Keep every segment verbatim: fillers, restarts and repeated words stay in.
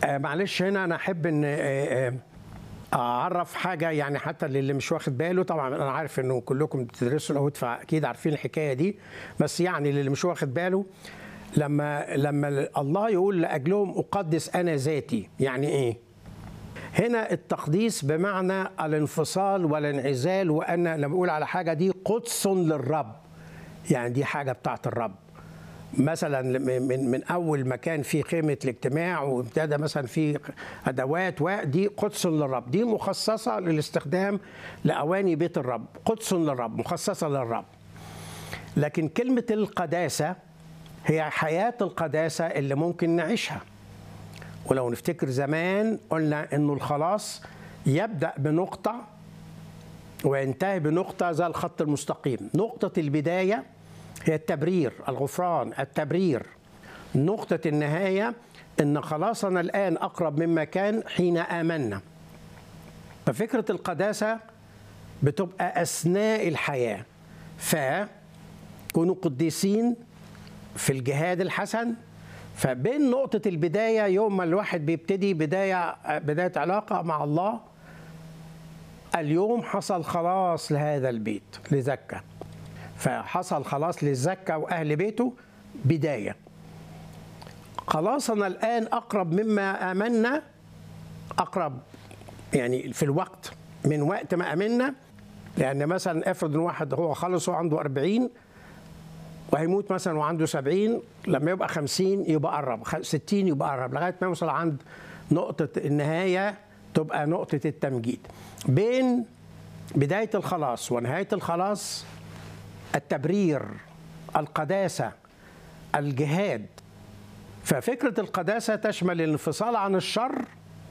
آه معلش هنا انا احب ان آه آه اعرف حاجه، يعني حتى للي مش واخد باله. طبعا انا عارف انه كلكم بتدرسوا العود فاكيد عارفين الحكايه دي، بس يعني للي مش واخد باله، لما لما الله يقول لاجلهم اقدس انا ذاتي، يعني ايه؟ هنا التقديس بمعنى الانفصال والانعزال، وانا لما بقول على حاجه دي قدس للرب، يعني دي حاجه بتاعت الرب. مثلا من من اول ما كان في خيمه الاجتماع وابتدى مثلا في ادوات، ودي قدس للرب، دي مخصصه للاستخدام لاواني بيت الرب، قدس للرب مخصصه للرب. لكن كلمه القداسه هي حياه القداسه اللي ممكن نعيشها. ولو نفتكر زمان قلنا انه الخلاص يبدا بنقطه وينتهي بنقطه زي الخط المستقيم. نقطه البدايه هي التبرير، الغفران، التبرير. نقطة النهاية إن خلاصنا الآن أقرب مما كان حين آمنا. ففكرة القداسة بتبقى أثناء الحياة، فكونوا قديسين في الجهاد الحسن. فبين نقطة البداية يوم ما الواحد بيبتدي بداية بداية علاقة مع الله، اليوم حصل خلاص لهذا البيت لزكا، فحصل خلاص للزكا وأهل بيته بداية. خلاصنا الآن أقرب مما آمنا، أقرب يعني في الوقت من وقت ما آمنا. لأن مثلا افرض إن واحد هو خلص وعنده أربعين وهيموت مثلا وعنده سبعين، لما يبقى خمسين يبقى قرب، ستين يبقى قرب، لغاية ما يوصل عند نقطة النهاية تبقى نقطة التمجيد. بين بداية الخلاص ونهاية الخلاص التبرير، القداسة، الجهاد. ففكرة القداسة تشمل الانفصال عن الشر،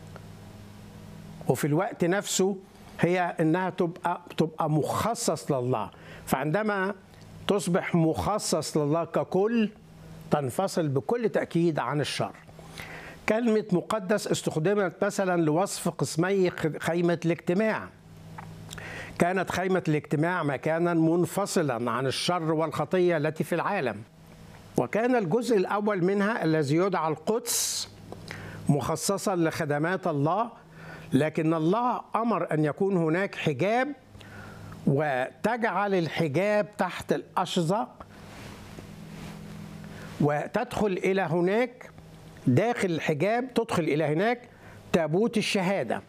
وفي الوقت نفسه هي انها تبقى تبقى مخصص لله. فعندما تصبح مخصص لله ككل تنفصل بكل تأكيد عن الشر. كلمة مقدس استخدمت مثلا لوصف قسمي خيمة الاجتماع. كانت خيمة الاجتماع مكانا منفصلا عن الشر والخطية التي في العالم، وكان الجزء الأول منها الذي يدعى القدس مخصصا لخدمات الله. لكن الله أمر أن يكون هناك حجاب، وتجعل الحجاب تحت الأشظة، وتدخل إلى هناك داخل الحجاب تدخل إلى هناك تابوت الشهادة،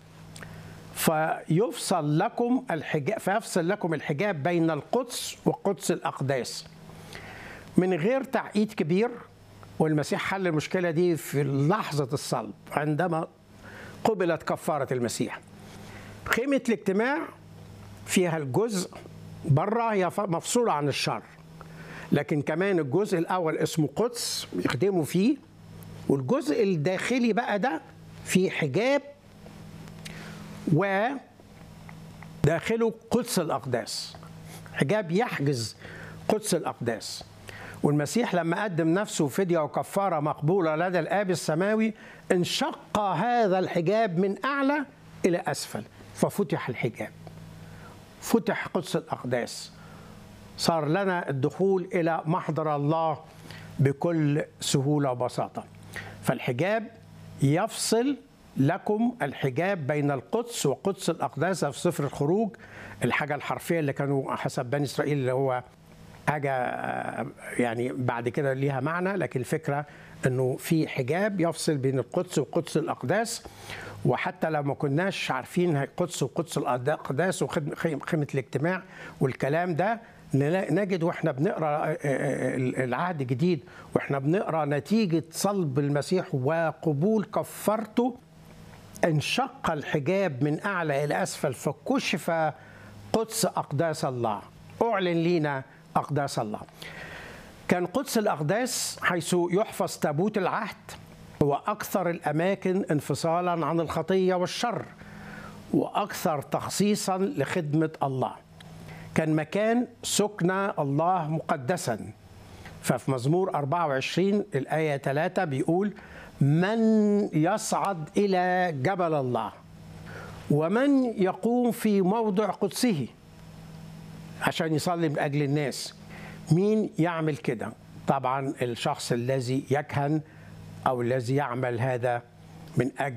فيفصل لكم الحجاب فيفصل لكم الحجاب بين القدس وقدس الأقداس من غير تعقيد كبير. والمسيح حل المشكلة دي في لحظة الصلب عندما قبلت كفارة المسيح. خيمة الاجتماع فيها الجزء بره هي مفصولة عن الشر، لكن كمان الجزء الأول اسمه قدس يخدموا فيه، والجزء الداخلي بقى ده فيه حجاب وداخله قدس الأقداس، حجاب يحجز قدس الأقداس. والمسيح لما قدم نفسه فدية وكفارة مقبولة لدى الآب السماوي انشق هذا الحجاب من أعلى إلى أسفل، ففتح الحجاب، فتح قدس الأقداس، صار لنا الدخول إلى محضر الله بكل سهولة وبساطة. فالحجاب يفصل لكم الحجاب بين القدس وقدس الأقداس. في سفر الخروج الحاجة الحرفية اللي كانوا حسب بني إسرائيل اللي هو حاجة يعني بعد كده ليها معنى، لكن الفكرة أنه في حجاب يفصل بين القدس وقدس الأقداس. وحتى لو ما كناش عارفين القدس وقدس الأقداس وخيمة الاجتماع والكلام ده، نجد واحنا بنقرا العهد الجديد واحنا بنقرا نتيجة صلب المسيح وقبول كفارته، انشق الحجاب من أعلى إلى أسفل فكشف قدس أقداس الله، أعلن لينا أقداس الله. كان قدس الأقداس حيث يحفظ تابوت العهد هو أكثر الأماكن انفصالا عن الخطية والشر، وأكثر تخصيصا لخدمة الله. كان مكان سكن الله مقدسا. ففي مزمور أربعة وعشرين الآية ثلاثة بيقول: من يصعد إلى جبل الله ومن يقوم في موضع قدسه، عشان يصلي من أجل الناس. مين يعمل كده؟ طبعا الشخص الذي يكهن أو الذي يعمل هذا من أجل